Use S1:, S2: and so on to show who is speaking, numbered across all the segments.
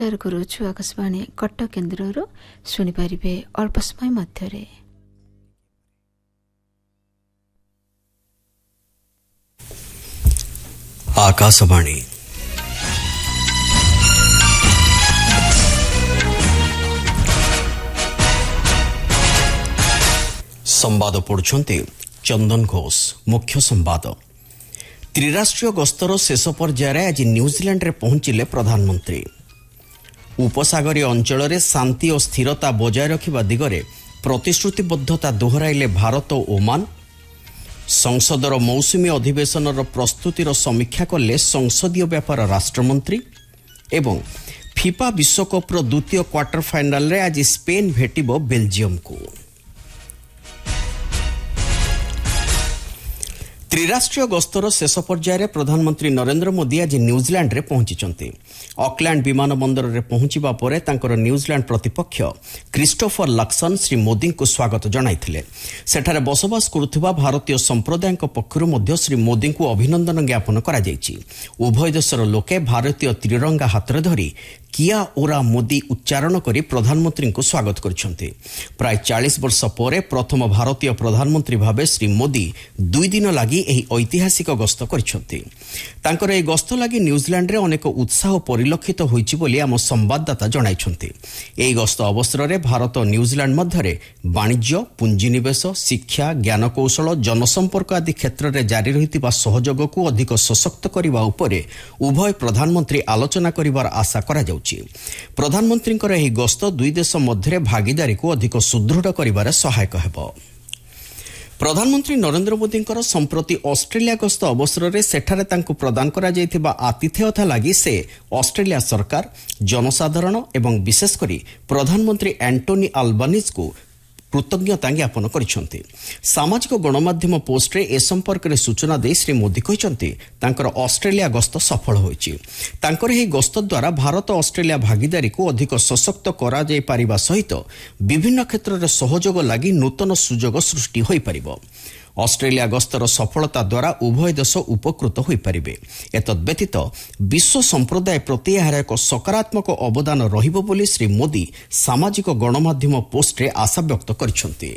S1: କରୁଛୁ ଆକାଶବାଣୀ କଟକ କେନ୍ଦ୍ରରୁ ଶୁଣିପାରିବେ ଅଳ୍ପ ସମୟ ମଧ୍ୟରେ।
S2: आकाशवाणी संवाद पढ़ुछंती चंदन घोष। मुख्य संवाद त्रिराष्ट्रीय गस्तर शेष पर्यायर आज न्यूजीलैंड रे पहुंचिले प्रधानमंत्री। उपसागरीय अंचल रे शांति और स्थिरता बजाय रखिबा दिगरे प्रतिश्रुतिबद्धता दोहराइले भारत और ओमान। संसदर मौसुमी अधिवेशनर प्रस्तुतिर समीक्षा कले संसदीय व्यापार राष्ट्रमंत्री। एवं फिफा विश्वकप्र द्वितीय क्वार्टर फाइनाल रे आज स्पेन भेटिबो बेल्जियम को। त्रिराष्ट्रीय गस्तर शेष पर्यायर प्रधानमंत्री नरेंद्र मोदी आज न्यूजीलैंड रे पहुंचिचंती। ऑकलैंड विमान बंदर रे पहुंचिबा परे तांकर न्यूजीलैंड प्रतिपक्ष क्रिस्टोफर लक्सन श्री मोदी को स्वागत जणाइथिले। सेठारे बसवास करुथिबा भारतीय संप्रदाय पक्षरु मध्य श्री मोदी को अभिनंदन ज्ञापन करा जायछि। उभय देशर लोके भारतीय त्रिरंगा हातरे धरी किया ओरा मोदी उच्चारण करी प्रधानमंत्री को स्वागत करिसंती। प्राय 40 वर्ष परे प्रथम भारतीय प्रधानमंत्री भाबे श्री मोदी 2 दिन लागि एही ऐतिहासिक गस्त करिसंती। तांकर एही गस्त लागि न्यूजीलैंड रे अनेक उत्साह परिलक्षित होईछि बोली आम संवाददाता जणाइछंती। एही गस्त अवसर रे भारत और न्यूजीलैंड मध्यरे वाणिज्य, पुंजीनिवेश, शिक्षा, ज्ञानकौशल, जनसंपर्क आदि क्षेत्र रे जारी रहितिबा सहयोग को अधिक सशक्त करिबा उपरे उभय प्रधानमंत्री आलोचना करिवार आशा करा जाउछि। प्रधानमंत्री एही गस्त दुई देश मध्य भागीदारी को अधिक सुदृढ़ करिबारे सहायक हेबो। प्रधानमंत्री नरेंद्र मोदी संप्रति ऑस्ट्रेलिया गस्त अवसर में सेठारे तांको प्रदान करा जायथिबा आतिथेयता लागि से ऑस्ट्रेलिया सरकार, जनसाधारण एवं विशेषकर प्रधानमंत्री एंटोनी अल्बानीज को कृतज्ञता ज्ञापन करिसंती। सामाजिक गणमाध्यम पोस्ट रे ए संपर्क रे सूचना दे श्री मोदी कहिसंती तांकर ऑस्ट्रेलिया गस्त सफल होईछि। तांकर एही गस्त द्वारा भारत ऑस्ट्रेलिया भागीदारी को अधिक सशक्त करा जाय पारिबा सहित विभिन्न क्षेत्र रे सहयोग लागि नूतन सुजोग सृष्टि होई परिबो। ऑस्ट्रेलिया गस्तर सफलता द्वारा उभय देश उपकृत होई परिबे। एतद व्यतीत विश्व संप्रदाय प्रति एहार एक सकारात्मक अवदान रहिबो बोली श्री मोदी सामाजिक गणमाध्यम पोस्ट रे आशा व्यक्त करिसंती।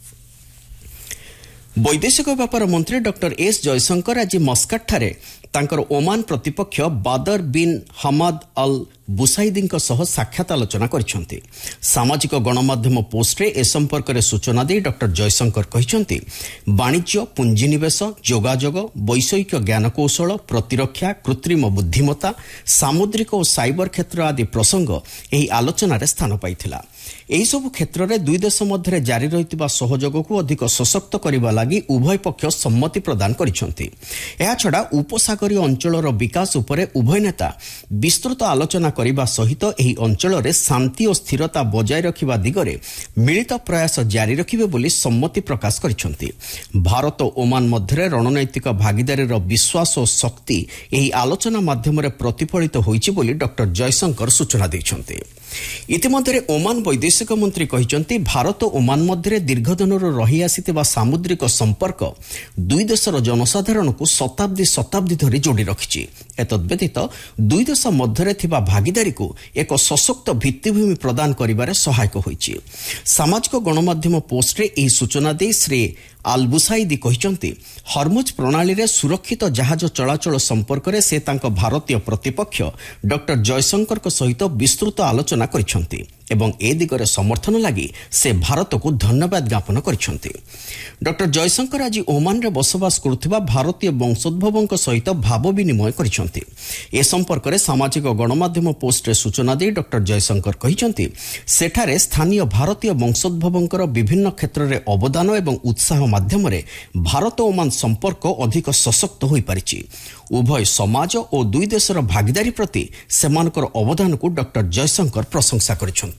S2: वैदेशिक व्यापार मंत्री डॉक्टर एस जयशंकर आज मस्कट ठारे तांकर ओमान प्रतिपक्ष बादर बिन हमाद अल बुसाइदी सह साक्षात आलोचना करिसंती। सामाजिक गणमाध्यम पोस्ट रे ए संपर्क रे सूचना दे डॉक्टर जयशंकर कहिसंती वाणिज्य, पुंजीनिवेश, जोगाजोग, वैषयिक ज्ञानकौशल, प्रतिरक्षा, कृत्रिम बुद्धिमत्ता, सामुद्रिक और साइबर क्षेत्र आदि प्रसंग एही आलोचना रे स्थान पाइथिला। एही सब क्षेत्र रे दुई देश मध्य जारी रहितिबा सहयोग को अधिक सशक्त करिबा लागि उभय पक्ष सम्मति प्रदान करिसंती। एहा छडा उपसागरीय अंचलर विकास उपरे उभय नेता विस्तृत आलोचना करिबा सहित एही अंचल रे शांति और स्थिरता बजाय रखिबा दिगरे मिलित प्रयास जारी रखिबे बोली सम्मति प्रकाश करिसंती। भारत और ओमान मध्य रणनैतिक भागीदारीर विश्वास और शक्ति एही आलोचना माध्यम रे प्रतिफलित होईछि बोली डॉक्टर जयशंकर सूचना दैछंती। इतिमध्य ओमान वैदेशिक मंत्री कहिसंती भारत और ओमान मध्य दीर्घदिनर रही आसिथिबा सामुद्रिक संपर्क दुई देशर जनसाधारण को शताब्दी धरी जोड़ी रखिछि। एतद व्यतीत दुई देश मध्य थिबा भागीदारी को एक सशक्त भित्तिभूमि प्रदान करिबारे सहायक होईछि। सामाजिक गणमाध्यम पोस्ट रे एही सूचना दे श्री आलबुसाइदी कहिसंती हरमुज प्रणाली रे सुरक्षित जहाज चलाचल संपर्क रे से तांको भारतीय प्रतिपक्ष डॉक्टर जयशंकर सहित विस्तृत आलोचना करिसंती एवं ए दिगरे समर्थन लागि से भारत को धन्यवाद ज्ञापन करिसंती। डॉक्टर जयशंकर आज ओमान रे बसवास करुथिबा भारतीय वंशोद्भवଙ୍କ सहित भाव विनिमय करिसंती। ए संपर्क रे सामाजिक गणमाध्यम पोस्ट रे सूचना दे डॉक्टर जयशंकर कहिसंती सेठारे स्थानीय भारतीय वंशोद्भवଙ୍କର विभिन्न क्षेत्र रे अवदान एवं उत्साह माध्यम रे भारत ओमान संपर्क अधिक सशक्त होई परिछि। उभय समाज और दुई देशर भागीदारी प्रति सेमानकर अवदान को डॉक्टर जयशंकर प्रशंसा करिसंती।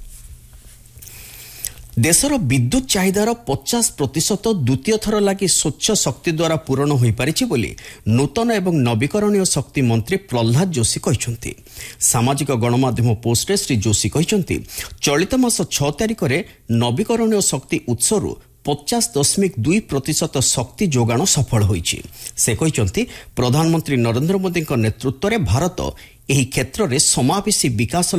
S2: देशर विद्युत चाहिदार 50% द्वितीय थर लगी स्वच्छ शक्ति द्वारा पूरण हो पारिछि बोली नूतन एवं नवीकरणीय शक्ति मंत्री प्रहलाद जोशी कहिसंती। सामाजिक गणमाध्यम पोस्ट श्री जोशी कहिसंती चलित मास 6 तारिख रे नवीकरणीय शक्ति उत्सरु 50.2% शक्ति जोगाण सफल होईछि। से कहिसंती प्रधानमंत्री नरेंद्र मोदी नेतृत्व में भारत एही क्षेत्र में समावेशी विकास